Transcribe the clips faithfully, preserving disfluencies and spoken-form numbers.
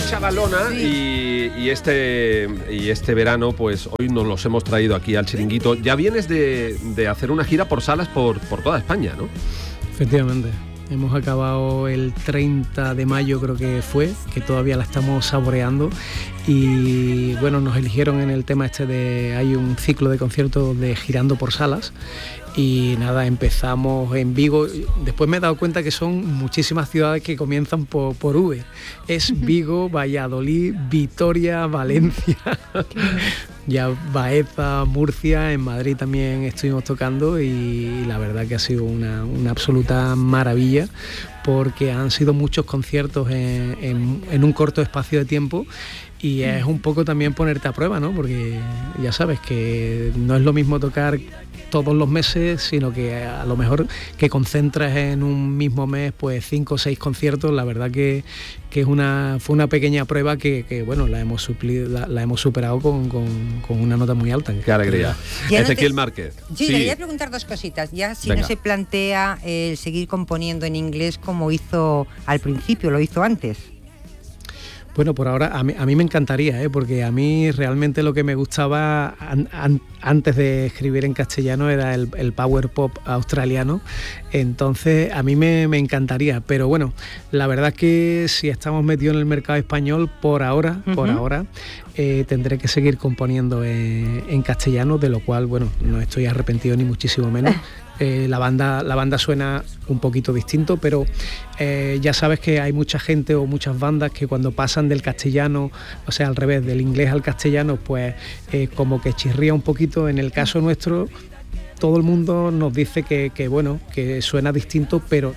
Flecha Balona sí. y, y, este, y este verano, pues hoy nos los hemos traído aquí al Chiringuito. Ya vienes de, de hacer una gira por salas por, por toda España, ¿no? Efectivamente. Hemos acabado el treinta de mayo, creo que fue, que todavía la estamos saboreando. Y bueno, nos eligieron en el tema este de... Hay un ciclo de conciertos de girando por salas. Y nada, empezamos en Vigo. Después me he dado cuenta que son muchísimas ciudades que comienzan por, por V. Es Vigo, Valladolid, Vitoria, Valencia, ya Baeza, Murcia. En Madrid también estuvimos tocando y la verdad que ha sido una, una absoluta maravilla, porque han sido muchos conciertos en, en, en un corto espacio de tiempo. Y es un poco también ponerte a prueba, ¿no? Porque ya sabes que no es lo mismo tocar todos los meses, sino que a lo mejor que concentras en un mismo mes pues cinco o seis conciertos. La verdad que, que es una, fue una pequeña prueba que, que bueno, la hemos suplido, la, la hemos superado con, con, con una nota muy alta. Qué alegría. Ya Ezequiel no te... Márquez. Sí, sí, le quería preguntar dos cositas. Ya si Venga. no se plantea el eh, seguir componiendo en inglés como hizo al principio, lo hizo antes. Bueno, por ahora a mí, a mí me encantaría, ¿eh? Porque a mí realmente lo que me gustaba an, an, antes de escribir en castellano era el, el power pop australiano, entonces a mí me, me encantaría, pero bueno, la verdad es que si estamos metidos en el mercado español, por ahora, uh-huh. por ahora, eh, tendré que seguir componiendo en, en castellano, de lo cual, bueno, no estoy arrepentido ni muchísimo menos. Eh, la banda la banda suena un poquito distinto, pero eh, ya sabes que hay mucha gente o muchas bandas que cuando pasan del castellano, o sea, al revés, del inglés al castellano, pues eh, como que chirría un poquito. En el caso nuestro, todo el mundo nos dice que, que bueno, que suena distinto, pero...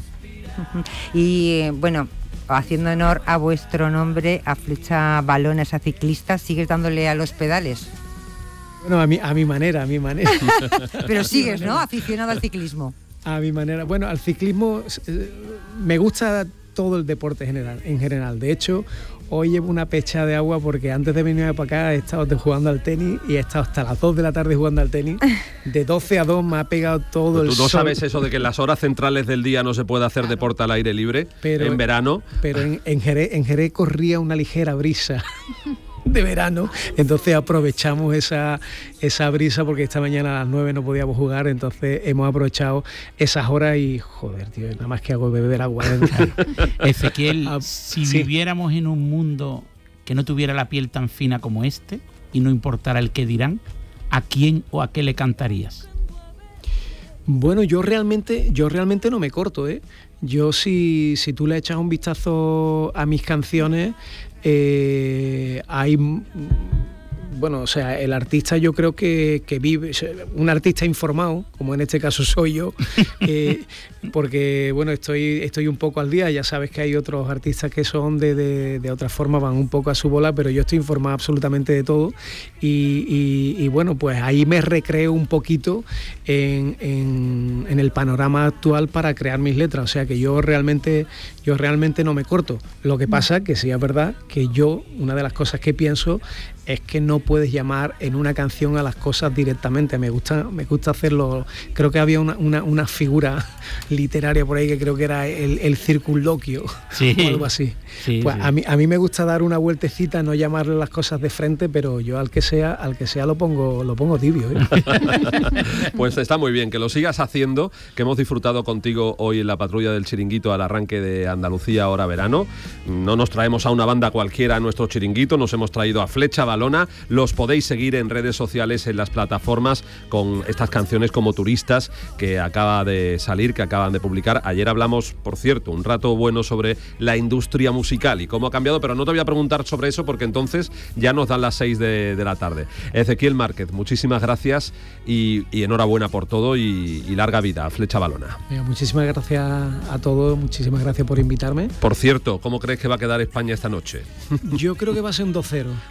Y bueno, haciendo honor a vuestro nombre, a Flecha Balona, esa ciclista, ¿sigues dándole a los pedales? Bueno, a mi, a mi manera, a mi manera. Pero sigues, ¿no? Aficionado al ciclismo. A mi manera. Bueno, al ciclismo eh, me gusta todo el deporte general, en general. De hecho, hoy llevo una pecha de agua porque antes de venir para acá he estado jugando al tenis y he estado hasta las dos de la tarde jugando al tenis. De doce a dos me ha pegado todo el sol. ¿Tú no sabes eso de que en las horas centrales del día no se puede hacer deporte al aire libre pero, en verano? Pero en, en, Jerez, en Jerez corría una ligera brisa de verano, entonces aprovechamos esa, esa brisa porque esta mañana a las nueve no podíamos jugar, entonces hemos aprovechado esas horas y joder, tío, nada más que hago beber agua. Ezequiel, ah, si sí. viviéramos en un mundo que no tuviera la piel tan fina como este y no importara el qué dirán, ¿a quién o a qué le cantarías? Bueno, yo realmente, yo realmente no me corto, ¿eh? Yo si, si tú le echas un vistazo a mis canciones, eh, hay... Bueno, o sea, el artista yo creo que, que vive, un artista informado, como en este caso soy yo, eh, porque bueno, estoy, estoy un poco al día, ya sabes que hay otros artistas que son de, de, de otra forma, van un poco a su bola, pero yo estoy informado absolutamente de todo y, y, y bueno, pues ahí me recreo un poquito en, en, en el panorama actual para crear mis letras, o sea que yo realmente, yo realmente no me corto. Lo que pasa que sí es verdad que yo, una de las cosas que pienso es que no puedes llamar en una canción a las cosas directamente. Me gusta, me gusta hacerlo. Creo que había una, una, una figura literaria por ahí que creo que era el, el circunloquio, sí, o algo así. Sí, pues sí. A mí, a mí me gusta dar una vueltecita, no llamarle las cosas de frente, pero yo al que sea, al que sea lo pongo, lo pongo tibio, ¿eh? Pues está muy bien, que lo sigas haciendo, que hemos disfrutado contigo hoy en la patrulla del Chiringuito al arranque de Andalucía ahora verano. No nos traemos a una banda cualquiera a nuestro Chiringuito, nos hemos traído a Flecha Balona. Los podéis seguir en redes sociales, en las plataformas, con estas canciones como Turistas, que acaba de salir, que acaban de publicar. Ayer hablamos, por cierto, un rato bueno sobre la industria musical y cómo ha cambiado, pero no te voy a preguntar sobre eso porque entonces ya nos dan las seis de, de la tarde. Ezequiel Márquez, muchísimas gracias y, y enhorabuena por todo y, y larga vida a Flecha Balona. Mira, muchísimas gracias a todos, muchísimas gracias por invitarme. Por cierto, ¿cómo crees que va a quedar España esta noche? Yo creo que va a ser un dos cero. dos cero.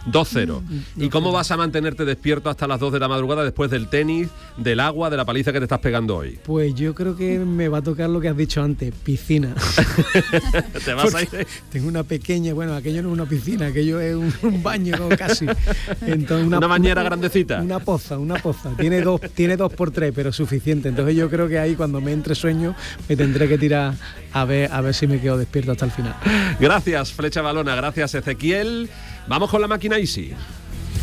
freno. No ¿Y cómo freno. vas a mantenerte despierto hasta las dos de la madrugada después del tenis, del agua, de la paliza que te estás pegando hoy? Pues yo creo que me va a tocar lo que has dicho antes, piscina. ¿Te vas a ir? Tengo una pequeña, bueno, aquello no es una piscina, aquello es un, un baño ¿no? casi. Entonces, ¿Una bañera grandecita? Una poza, una poza. Tiene dos, tiene dos por tres, pero suficiente. Entonces yo creo que ahí cuando me entre sueño me tendré que tirar a ver, a ver si me quedo despierto hasta el final. Gracias, Flecha Balona, gracias, Ezequiel. Vamos con la máquina Easy.